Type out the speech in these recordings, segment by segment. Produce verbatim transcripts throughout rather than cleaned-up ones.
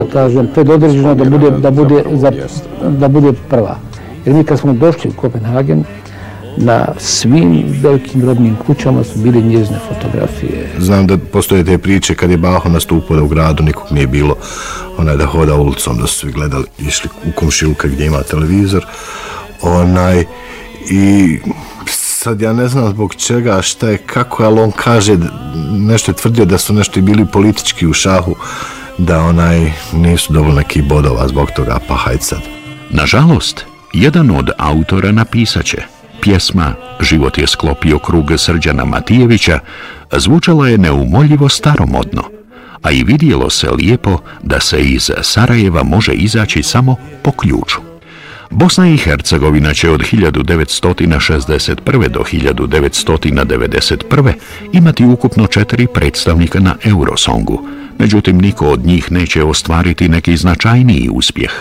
Kažem, predodređeno da bude, da bude, za, da bude prva. Jer mi kad smo došli u Kopenhagen, na svim velikim robnim kućama su bile njezine fotografije. Znam da postoje te priče kad je Baho nastupao da u gradu nikog nije bilo, onaj da hoda ulicom, da su svi gledali, išli u komšiluka gdje ima televizor. Onaj, i sad ja ne znam zbog čega, šta je, kako, ali on kaže, nešto je tvrdio da su nešto bili politički u šahu, da onaj nisu dobili nekih bodova zbog toga, pa hajde sad. Nažalost, jedan od autora napisaće. Pjesma Život je sklopio krug Srđana Matijevića zvučala je neumoljivo staromodno, a i vidjelo se lijepo da se iz Sarajeva može izaći samo po ključu. Bosna i Hercegovina će od hiljadu devetsto šezdeset prve do hiljadu devetsto devedeset prve imati ukupno četiri predstavnika na Eurosongu, međutim niko od njih neće ostvariti neki značajniji uspjeh.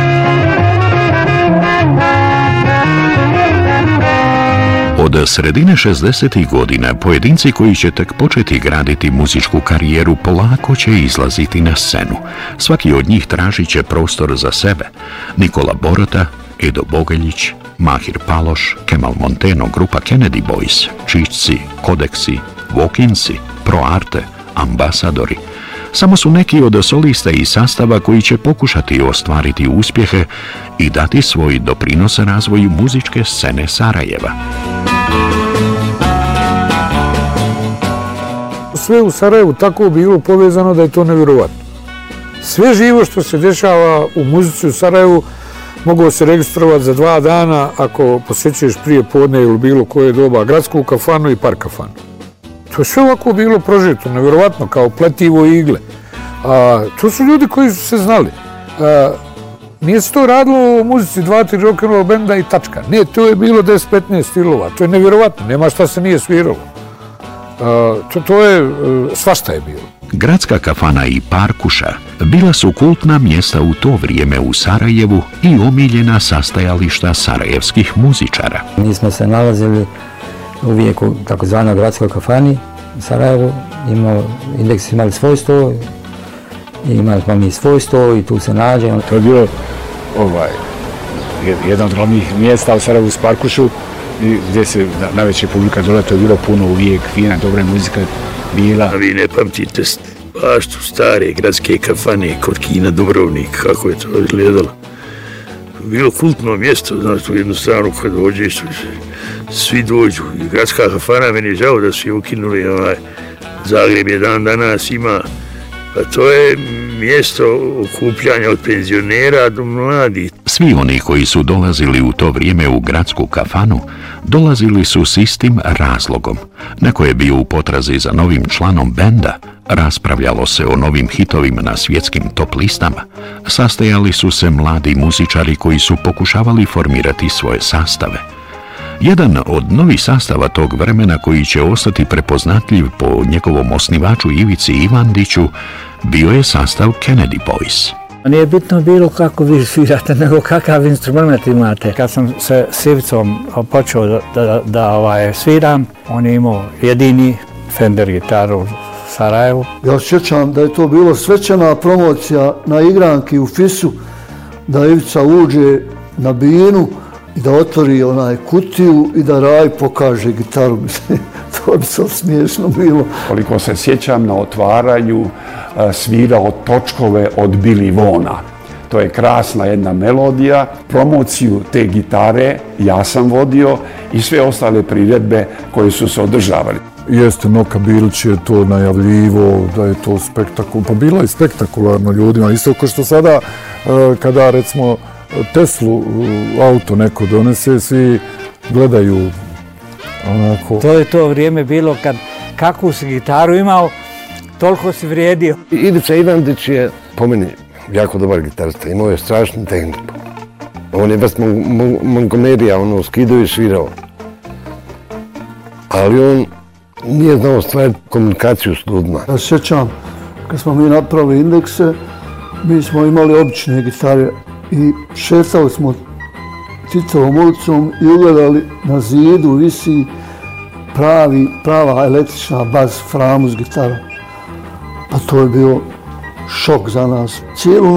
Od sredine šezdesetih godina pojedinci koji će tek početi graditi muzičku karijeru polako će izlaziti na scenu. Svaki od njih tražit će prostor za sebe. Nikola Borota, Edo Bogeljić, Mahir Paloš, Kemal Monteno, grupa Kennedy Boys, Čišci, Kodeksi, Vokinsi, Pro Arte, Ambasadori. Samo su neki od solista i sastava koji će pokušati ostvariti uspjehe i dati svoj doprinos razvoju muzičke scene Sarajeva. Sve u Sarajevu tako bilo povezano da je to nevjerovatno. Sve živo što se dešava u muzici u Sarajevu moglo se registrovati za dva dana ako posjećuješ prije podne ili bilo koje doba gradsku kafanu i park kafanu. To je sve ovako bilo prožeto, nevjerovatno, kao pletivo igle. A, to su ljudi koji su se znali. A, nije se to radilo u muzici dva, tri rock'n'roll benda i tačka. Ne, to je bilo deset petnaest stilova. To je nevjerovatno, nema šta se nije sviralo. A, to, to je, svašta je bilo. Gradska kafana i Parkuša bila su kultna mjesta u to vrijeme u Sarajevu i omiljena sastajališta sarajevskih muzičara. Mi smo se nalazili uvijek u takozvanoj gradskoj kafani u Sarajevu. Imao, Indeks imali svoj sto, imali smo mi svoj sto i tu se nađemo. To je bilo ovaj, jedan od glavnih mjesta u Sarajevu, u Parkušu, gdje se najveća publika dole, to je bilo puno uvijek, fina, dobra muzika bila. A vi ne pamtite baš tu stare gradske kafane kod kina Dubrovnik, kako je to izgledalo. Bilo kultno mjesto, znači, jednostavno kad dođeš, svi dođu. I gradska kafana, meni je žao da su je ukinuli, ovaj, Zagreb je dan danas ima, a to je mjesto okupljanja od penzionera do mladih. Svi oni koji su dolazili u to vrijeme u gradsku kafanu, dolazili su s istim razlogom. Neko je bio u potrazi za novim članom benda, raspravljalo se o novim hitovima na svjetskim top listama, sastajali su se mladi muzičari koji su pokušavali formirati svoje sastave. Jedan od novih sastava tog vremena koji će ostati prepoznatljiv po njegovom osnivaču Ivici Ivandiću bio je sastav Kennedy Boys. Nije bitno bilo kako vi svirate, nego kakav instrument imate. Kad sam se s Ivicom počeo da, da, da ovaj, sviram, on je imao jedini Fender gitaru u Sarajevu. Ja sjećam da je to bilo svečana promocija na igranki u Fisu, da Ivica uđe na binu i da otvori onaj kutiju i da Raj pokaže gitaru. To bi sad smiješno bilo. Koliko se sjećam, na otvaranju svirao točkove od Billy Vona. To je krasna jedna melodija. Promociju te gitare ja sam vodio i sve ostale priredbe koje su se održavali. Jeste, Noka Bilić je to najavljivo, da je to spektakul. Pa bilo je spektakularno ljudima. Isto kao što sada, kada recimo Teslu auto neko donese, svi gledaju onako. To je to vrijeme bilo kad kakvu si gitaru imao, toliko si vrijedio. Ivica Ivandić je po meni jako dobar gitarista, imao je strašnu tehniku. On je bez Montgomerya, ono, skidao i svirao. Ali on nije znao stvariti komunikaciju s ljudima. Ja sjećam, kad smo mi napravili Indekse, mi smo imali obične gitare i šetali smo Titovom ulicom i ugledali na zidu visi pravi, prava električna bas Framus gitara. Pa to je bio šok za nas. Cijelu